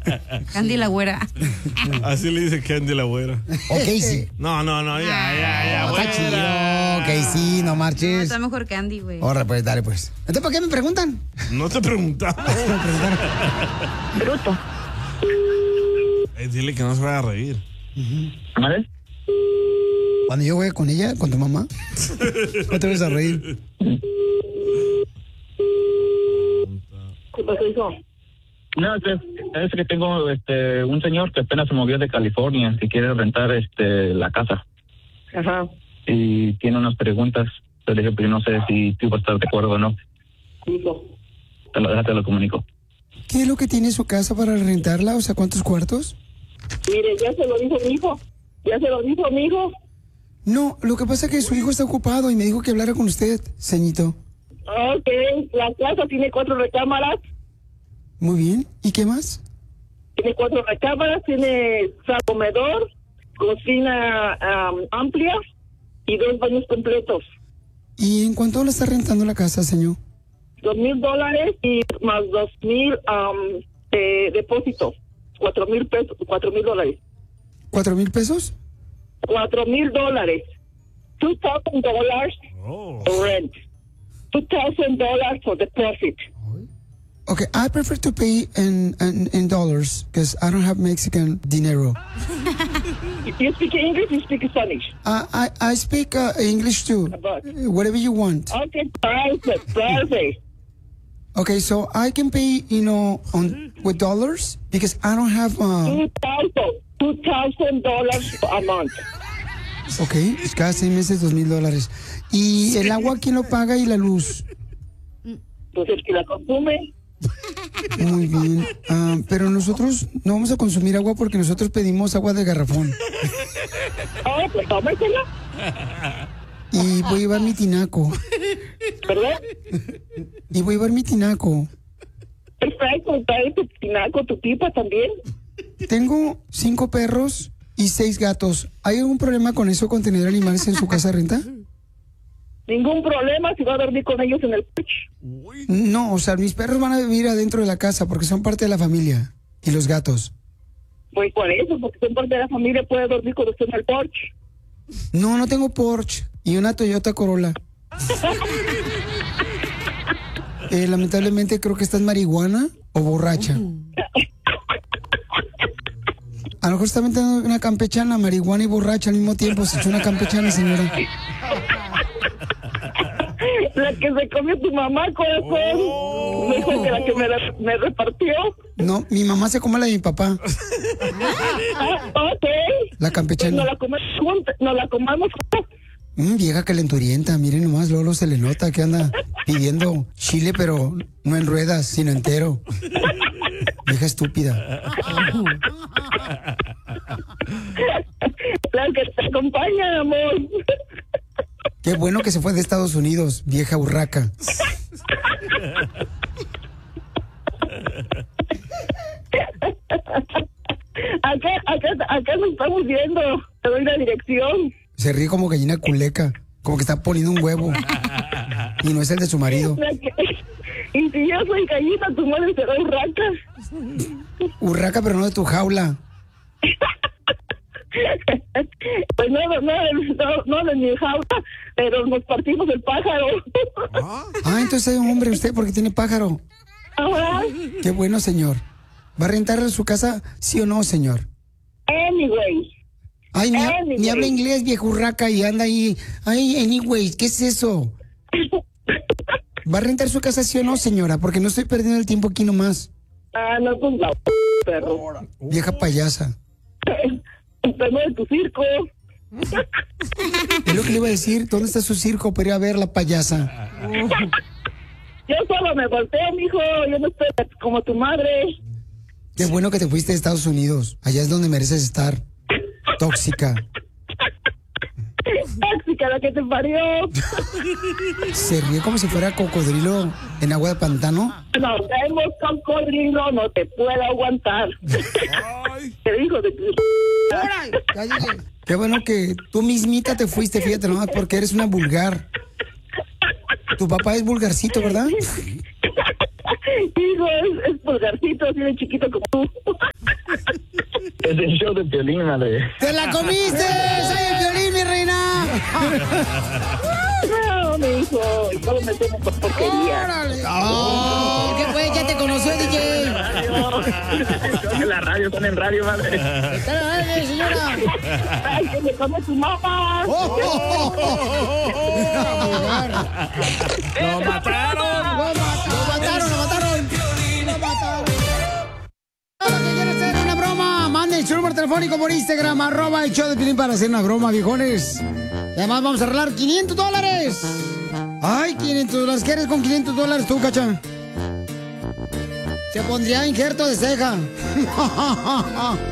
Candy la güera. Así le dice Candy la güera. Ok, sí. No, ya. Está chido. Ok, sí, no marches. Está mejor Candy, güey. Ahora, pues, dale, pues. ¿Entonces por qué me preguntan? No te preguntaba. Bruto. Dile que no se vaya a reír. ¿Vale? Cuando yo voy con ella, con tu mamá, no te vas a reír. ¿Qué pasó, hijo? No, es que tengo un señor que apenas se movió de California que quiere rentar la casa. Ajá. Y tiene unas preguntas. Pero dije, pues no sé si tú vas a estar de acuerdo o no. Hijo. Te lo comunico. ¿Qué es lo que tiene su casa para rentarla? O sea, ¿cuántos cuartos? Mire, ya se lo dijo mi hijo. Ya se lo dijo mi hijo. No, lo que pasa es que su hijo está ocupado y me dijo que hablara con usted, ceñito. Ok, la casa tiene 4 recámaras. Muy bien. ¿Y qué más? Tiene 4 recámaras, tiene comedor, cocina amplia y 2 baños completos. ¿Y en cuánto le está rentando la casa, señor? $2,000 y más 2,000 depósito. $4,000 pesos, $4,000. ¿4,000 pesos? $4,000. $2,000 rent. $2,000 for deposit. Okay, I prefer to pay in dollars because I don't have Mexican dinero. You speak English, you speak Spanish? I speak English too. Whatever you want. Okay, perfect. Okay, so I can pay, with dollars because I don't have... $2,000 a month. Okay, pues cada 6 meses $2,000. ¿Y el agua quién lo paga y la luz? Pues el que la consume. Muy bien. Pero nosotros no vamos a consumir agua porque nosotros pedimos agua de garrafón. Pues tómesela. Y voy a llevar mi tinaco. ¿Perdón? Y voy a llevar mi tinaco. Perfecto, trae tu tinaco, tu pipa también. Tengo 5 perros y 6 gatos. ¿Hay algún problema con eso, con tener animales en su casa de renta? Ningún problema si va a dormir con ellos en el porche. No, o sea, mis perros van a vivir adentro de la casa porque son parte de la familia. Y los gatos. Pues por eso, porque son parte de la familia, puede dormir con usted en el porche. No, no tengo Porsche y una Toyota Corolla. Lamentablemente creo que estás marihuana o borracha. A lo mejor está metiendo una campechana, marihuana y borracha al mismo tiempo. Se echó una campechana, señora. La que se comió tu mamá, corazón. Me dijo que la que me repartió. No, mi mamá se come la de mi papá. Ok. La campechana. Pues nos la comamos juntos. Vieja calenturienta, miren nomás, Lolo se le nota que anda pidiendo chile, pero no en ruedas, sino entero. Vieja estúpida. La que te acompaña, amor. Qué bueno que se fue de Estados Unidos, vieja urraca. Acá nos estamos viendo. Te doy la dirección. Se ríe como gallina culeca, como que está poniendo un huevo. Y no es el de su marido. Y si yo soy gallina, tu madre será urraca. Urraca, pero no de tu jaula. Pues no de mi jaula, pero nos partimos el pájaro. Entonces es un hombre usted porque tiene pájaro. Ajá. Qué bueno, señor. ¿Va a rentar su casa, sí o no, señor? Anyway. Ay, ni habla inglés, viejo urraca, y anda ahí. Ay, anyways, ¿qué es eso? ¿Va a rentar su casa, sí o no, señora? Porque no estoy perdiendo el tiempo aquí nomás. No, pues la perro. Vieja payasa. Enfermo de tu circo. Es lo que le iba a decir. ¿Dónde está su circo para ir a ver la payasa? Yo solo me volteo, mijo. Yo no estoy como tu madre. Qué bueno que te fuiste de Estados Unidos. Allá es donde mereces estar. Tóxica. Tóxica, la que te parió. Se ríe como si fuera cocodrilo en agua de pantano. No, tenemos cocodrilo, no te puedo aguantar. Te dijo de tu... Qué bueno que tú mismita te fuiste, fíjate nomás, porque eres una vulgar. Tu papá es vulgarcito, ¿verdad? Hijo, es vulgarcito, así de chiquito como tú. Es el show de Piolín, madre. ¡Te la comiste! ¡Soy el Piolín, mi reina! No, mi hijo, no me tomo por porquería. ¡Órale! ¡Oh! ¿Qué pues? ¿Ya te conoció, DJ? Son en la radio, son en radio, madre. ¡Está en la radio, señora! ¡Ay, que me come tu mamá! ¡Oh! ¡Lo mataron! ¡Lo mataron! Lo que quiere hacer una broma, manden su número telefónico por Instagram, @ el show de Piolín para hacer una broma, viejones. Y además vamos a arreglar $500. Ay, $500. ¿Qué eres con $500 tú, Cacha? Se pondría injerto de ceja.